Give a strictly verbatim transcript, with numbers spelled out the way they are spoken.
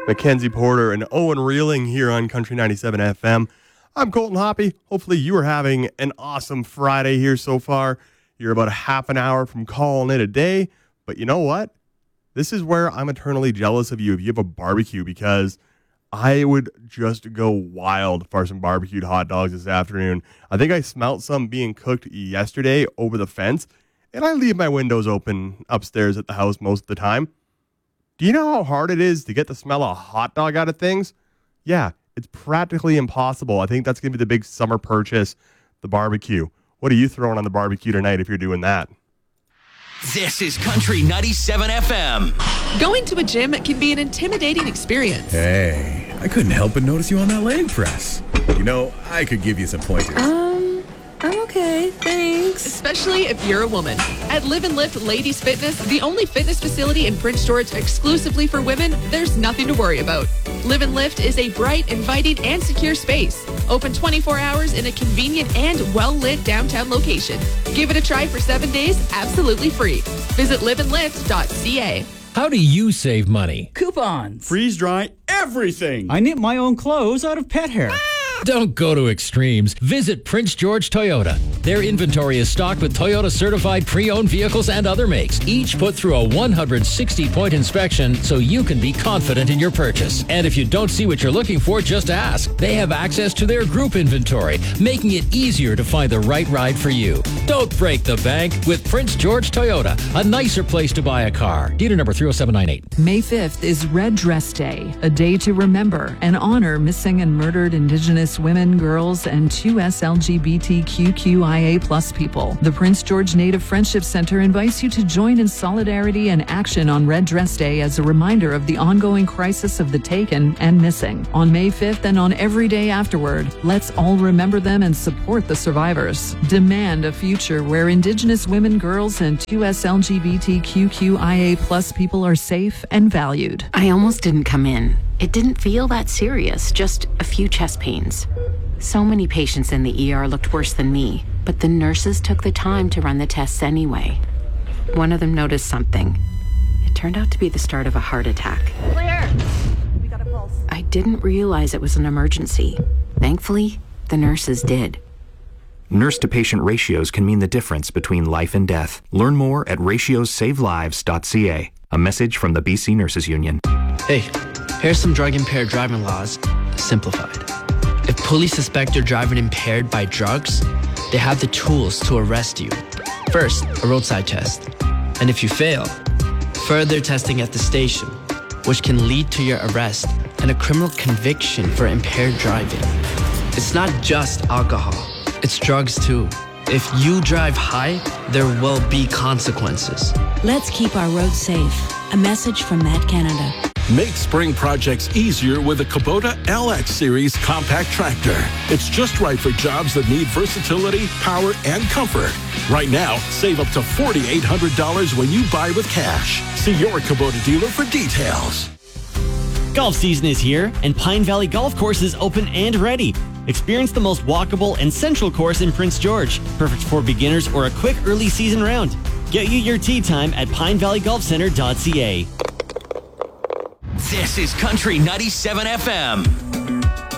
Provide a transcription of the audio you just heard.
Mackenzie Porter and Owen Reeling here on Country ninety-seven F M. I'm Colton Hoppy. Hopefully you are having an awesome Friday here so far. You're about a half an hour from calling it a day. But you know what? This is where I'm eternally jealous of you if you have a barbecue, because I would just go wild for some barbecued hot dogs this afternoon. I think I smelt some being cooked yesterday over the fence, and I leave my windows open upstairs at the house most of the time. Do you know how hard it is to get the smell of a hot dog out of things? Yeah, it's practically impossible. I think that's going to be the big summer purchase, the barbecue. What are you throwing on the barbecue tonight if you're doing that? This is Country ninety-seven F M. Going to a gym can be an intimidating experience. Hey, I couldn't help but notice you on that leg press. You know, I could give you some pointers. Um, I'm okay, thanks. Especially if you're a woman. At Live and Lift Ladies Fitness, the only fitness facility in Prince George exclusively for women, there's nothing to worry about. Live and Lift is a bright, inviting, and secure space. Open twenty-four hours in a convenient and well-lit downtown location. Give it a try for seven days, absolutely free. Visit live and lift dot c a. How do you save money? Coupons. Freeze dry everything. I knit my own clothes out of pet hair. Don't go to extremes. Visit Prince George Toyota. Their inventory is stocked with Toyota certified pre-owned vehicles and other makes, each put through a one hundred sixty point inspection so you can be confident in your purchase. And if you don't see what you're looking for, just ask. They have access to their group inventory, making it easier to find the right ride for you. Don't break the bank with Prince George Toyota, a nicer place to buy a car. Dealer number three oh seven nine eight. May fifth is Red Dress Day, a day to remember and honor missing and murdered Indigenous women, girls, and two S L G B T Q Q I A plus people. The Prince George Native Friendship Center invites you to join in solidarity and action on Red Dress Day as a reminder of the ongoing crisis of the taken and missing. On May fifth and on every day afterward, let's all remember them and support the survivors. Demand a future where Indigenous women, girls, and two S L G B T Q Q I A plus people are safe and valued. I almost didn't come in. It didn't feel that serious, just a few chest pains. So many patients in the E R looked worse than me, but the nurses took the time to run the tests anyway. One of them noticed something. It turned out to be the start of a heart attack. Clear. We got a pulse. I didn't realize it was an emergency. Thankfully, the nurses did. Nurse-to-patient ratios can mean the difference between life and death. Learn more at ratios save lives dot c a. A message from the B C Nurses Union. Hey, here's some drug-impaired driving laws, simplified. If police suspect you're driving impaired by drugs, they have the tools to arrest you. First, a roadside test. And if you fail, further testing at the station, which can lead to your arrest and a criminal conviction for impaired driving. It's not just alcohol, it's drugs too. If you drive high, there will be consequences. Let's keep our roads safe. A message from Matt Canada. Make spring projects easier with a Kubota L X Series compact tractor. It's just right for jobs that need versatility, power, and comfort. Right now, save up to four thousand eight hundred dollars when you buy with cash. See your Kubota dealer for details. Golf season is here, and Pine Valley Golf Course is open and ready. Experience the most walkable and central course in Prince George, perfect for beginners or a quick early season round. Get you your tee time at pine valley golf center dot c a. This is Country ninety-seven F M.